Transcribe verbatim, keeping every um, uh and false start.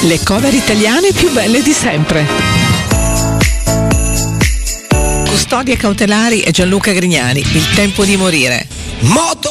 Le cover italiane più belle di sempre. Custodie cautelari e Gianluca Grignani, Il tempo di morire. Moto